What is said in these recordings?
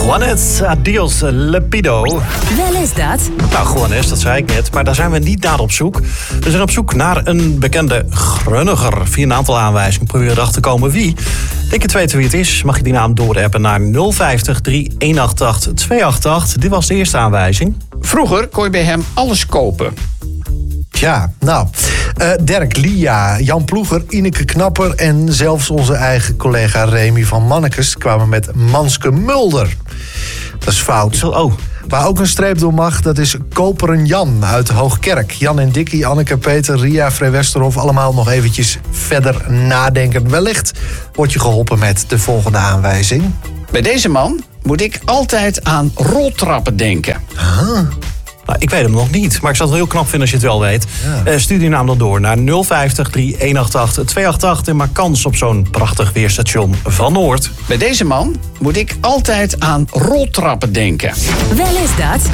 Juanes, adios, lepido. Wel is dat. Nou, Juanes, dat zei ik net, maar daar zijn we niet naar op zoek. We zijn op zoek naar een bekende grunniger. Via een aantal aanwijzingen proberen we erachter te komen wie. Denk je te weten wie het is, mag je die naam doorappen naar 050 3188 288. Dit was de eerste aanwijzing. Vroeger kon je bij hem alles kopen. Ja, nou, Dirk Lia, Jan Ploeger, Ineke Knapper en zelfs onze eigen collega Remy van Mannekes kwamen met Manske Mulder. Dat is fout. Oh. Waar ook een streep door mag, dat is Koperen Jan uit Hoogkerk. Jan en Dikkie, Anneke, Peter, Ria, Frey Westerhof, allemaal nog eventjes verder nadenken. Wellicht word je geholpen met de volgende aanwijzing. Bij deze man moet ik altijd aan roltrappen denken. Nou, ik weet hem nog niet, maar ik zou het heel knap vinden als je het wel weet. Ja. Stuur die naam dan door naar 050 3188 288 en maak kans op zo'n prachtig weerstation van Noord. Bij deze man moet ik altijd aan roltrappen denken. Wel is dat.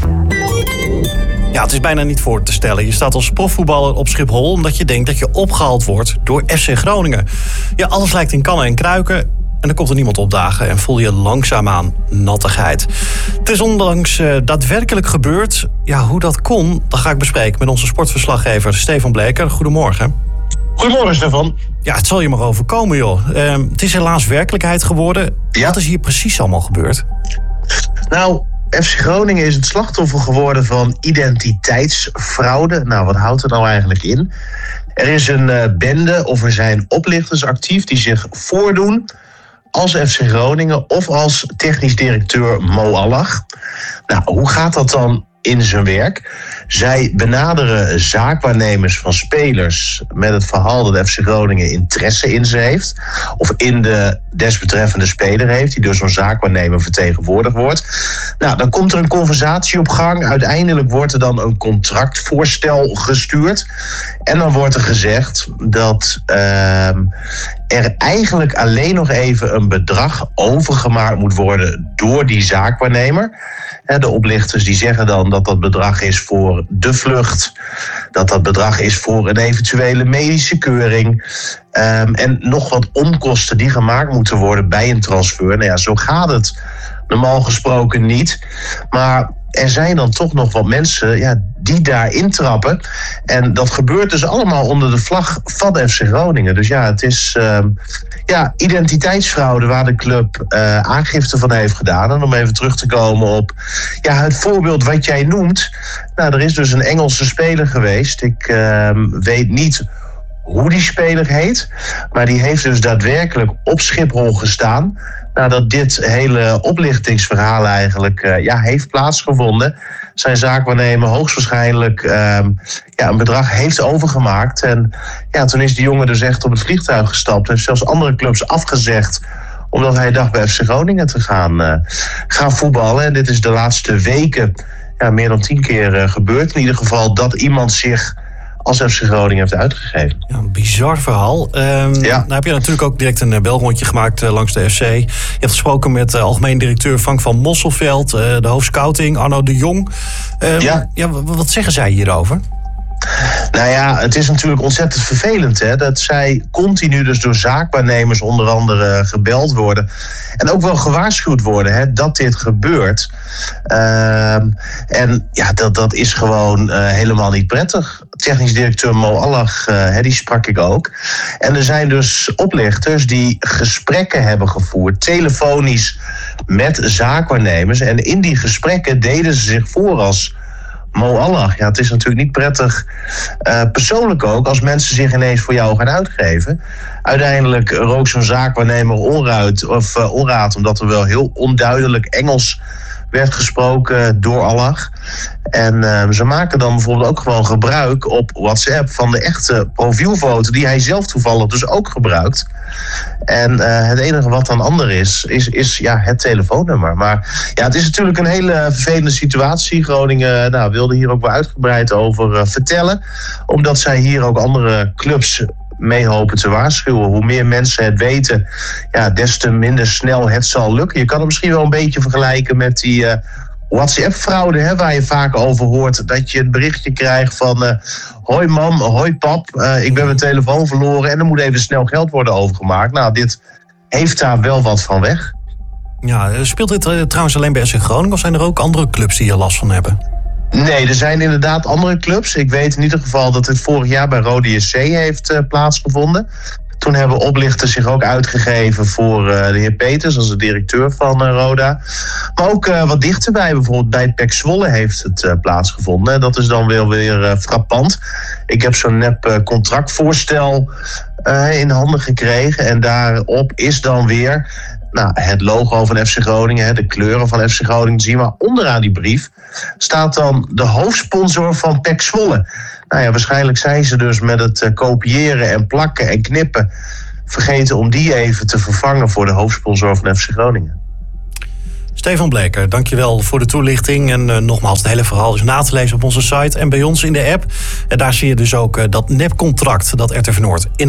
Ja, het is bijna niet voor te stellen. Je staat als profvoetballer op Schiphol omdat je denkt dat je opgehaald wordt door FC Groningen. Ja, alles lijkt in kannen en kruiken. En dan komt er niemand opdagen en voel je langzaamaan nattigheid. Het is onlangs daadwerkelijk gebeurd. Ja, hoe dat kon, dat ga ik bespreken met onze sportverslaggever Stefan Bleker. Goedemorgen. Goedemorgen, Stefan. Ja, het zal je maar overkomen, joh. Het is helaas werkelijkheid geworden. Ja. Wat is hier precies allemaal gebeurd? Nou, FC Groningen is het slachtoffer geworden van identiteitsfraude. Nou, wat houdt het nou eigenlijk in? Er is een bende of er zijn oplichters actief die zich voordoen als FC Groningen of als technisch directeur Mo Allach. Nou, hoe gaat dat dan in zijn werk? Zij benaderen zaakwaarnemers van spelers met het verhaal dat FC Groningen interesse in ze heeft. Of in de desbetreffende speler heeft, die door zo'n zaakwaarnemer vertegenwoordigd wordt. Nou, dan komt er een conversatie op gang. Uiteindelijk wordt er dan een contractvoorstel gestuurd. En dan wordt er gezegd dat er eigenlijk alleen nog even een bedrag overgemaakt moet worden door die zaakwaarnemer. De oplichters die zeggen dan dat dat bedrag is voor de vlucht, dat dat bedrag is voor een eventuele medische keuring en nog wat onkosten die gemaakt moeten worden bij een transfer. Nou ja, zo gaat het normaal gesproken niet. Maar er zijn dan toch nog wat mensen die daar intrappen. En dat gebeurt dus allemaal onder de vlag van FC Groningen. Dus ja, het is identiteitsfraude waar de club aangifte van heeft gedaan. En om even terug te komen op het voorbeeld wat jij noemt. Nou, er is dus een Engelse speler geweest. Ik weet niet hoe die speler heet. Maar die heeft dus daadwerkelijk op Schiphol gestaan. Nadat dit hele oplichtingsverhaal eigenlijk heeft plaatsgevonden. Zijn zaakwaarnemer hoogstwaarschijnlijk een bedrag heeft overgemaakt. En toen is die jongen dus echt op het vliegtuig gestapt. Heeft zelfs andere clubs afgezegd omdat hij dacht bij FC Groningen te gaan voetballen. En dit is de laatste weken meer dan 10 keer gebeurd. In ieder geval dat iemand zich als FC Groningen heeft uitgegeven. Ja, een bizar verhaal. Nou heb je natuurlijk ook direct een belrondje gemaakt langs de FC. Je hebt gesproken met algemeen directeur Frank van Mosselveld, de hoofdscouting Arno de Jong. Wat zeggen zij hierover? Nou ja, het is natuurlijk ontzettend vervelend dat zij continu dus door zaakwaarnemers onder andere gebeld worden. En ook wel gewaarschuwd worden dat dit gebeurt. Dat is gewoon helemaal niet prettig. Technisch directeur Mo Allach, die sprak ik ook. En er zijn dus oplichters die gesprekken hebben gevoerd, telefonisch met zaakwaarnemers. En in die gesprekken deden ze zich voor als Mo Allach. Ja, het is natuurlijk niet prettig. Persoonlijk ook, als mensen zich ineens voor jou gaan uitgeven. Uiteindelijk rook zo'n zaakwaarnemer onraad, omdat er wel heel onduidelijk Engels werd gesproken door Allach. En ze maken dan bijvoorbeeld ook gewoon gebruik op WhatsApp van de echte profielfoto die hij zelf toevallig dus ook gebruikt. En het enige wat dan anders is het telefoonnummer. Maar ja, het is natuurlijk een hele vervelende situatie. Groningen wilde hier ook wel uitgebreid over vertellen. Omdat zij hier ook andere clubs mee hopen te waarschuwen. Hoe meer mensen het weten, des te minder snel het zal lukken. Je kan het misschien wel een beetje vergelijken met die WhatsApp-fraude, waar je vaak over hoort dat je een berichtje krijgt van hoi mam, hoi pap, ik ben mijn telefoon verloren en er moet even snel geld worden overgemaakt. Nou, dit heeft daar wel wat van weg. Ja, speelt dit trouwens alleen bij FC Groningen of zijn er ook andere clubs die er last van hebben? Nee, er zijn inderdaad andere clubs. Ik weet in ieder geval dat dit vorig jaar bij Rode JC heeft plaatsgevonden. Toen hebben oplichters zich ook uitgegeven voor de heer Peters als de directeur van Roda. Maar ook wat dichterbij, bijvoorbeeld bij PEC Zwolle heeft het plaatsgevonden. Dat is dan weer frappant. Ik heb zo'n nep contractvoorstel in handen gekregen. En daarop is dan weer het logo van FC Groningen, de kleuren van FC Groningen te zien. Maar onderaan die brief staat dan de hoofdsponsor van PEC Zwolle. Waarschijnlijk zijn ze dus met het kopiëren en plakken en knippen vergeten om die even te vervangen voor de hoofdsponsor van FC Groningen. Stefan Bleker, dankjewel voor de toelichting. En nogmaals, het hele verhaal is na te lezen op onze site en bij ons in de app. En daar zie je dus ook dat nepcontract dat RTV Noord in